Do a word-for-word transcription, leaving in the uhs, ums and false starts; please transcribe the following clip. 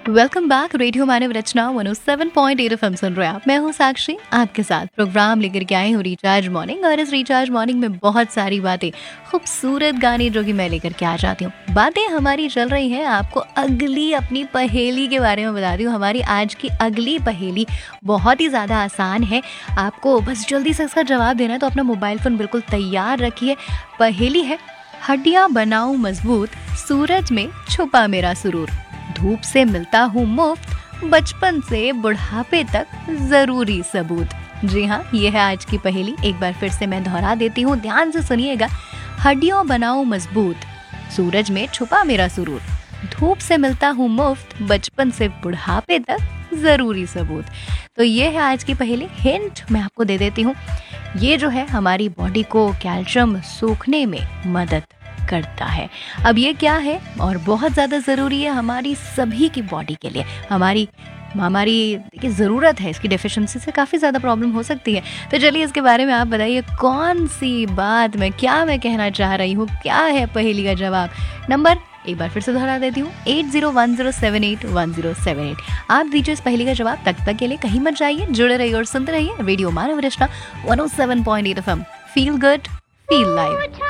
Welcome back. Radio मानव रचना one O seven point eight FM सुन रहे हैं आप। मैं हूँ साक्षी, आपके साथ प्रोग्राम लेकर के आई हूँ रिचार्ज मॉर्निंग। और इस रिचार्ज मॉर्निंग में बहुत सारी बातें, खूबसूरत गाने जो कि मैं लेकर के आ जाती हूँ। बातें हमारी चल रही हैं, आपको अगली अपनी पहेली के बारे में बताती हूँ। हमारी आज की अगली पहेली बहुत ही ज़्यादा आसान है। आपको बस जल्दी से इसका जवाब देना है, तो अपना मोबाइल फ़ोन बिल्कुल तैयार रखिए। पहेली है, हड्डियाँ बनाऊँ मजबूत, सूरज में छुपा मेरा सुरूर, धूप से मिलता हूँ मुफ्त, बचपन से बुढ़ापे तक जरूरी सबूत। जी हाँ, ये है आज की पहेली। एक बार फिर से मैं दोहरा देती हूँ, ध्यान से सुनिएगा। हड्डियों बनाऊं मजबूत, सूरज में छुपा मेरा सुरूर, धूप से मिलता हूँ मुफ्त, बचपन से बुढ़ापे तक जरूरी सबूत। तो ये है आज की पहेली। हिंट मैं आपको दे देती हूँ, ये जो है हमारी बॉडी को कैल्शियम सोखने में मदद करता है। अब ये क्या है और बहुत ज़्यादा ज़रूरी है हमारी सभी की बॉडी के लिए। हमारी हमारी देखिए ज़रूरत है, इसकी डेफिशिएंसी से काफ़ी ज़्यादा प्रॉब्लम हो सकती है। तो चलिए इसके बारे में आप बताइए, कौन सी बात मैं क्या मैं कहना चाह रही हूँ, क्या है पहेली का जवाब। नंबर एक बार फिर से दोहरा देती हूँ, eight zero one zero seven eight one zero seven eight. आप दीजिए इस पहेली का जवाब। तक तक के लिए कहीं मत जाइए, जुड़े रहिए और सुनते रहिए रेडियो मानव रचना one O seven point eight FM. Feel good, feel live.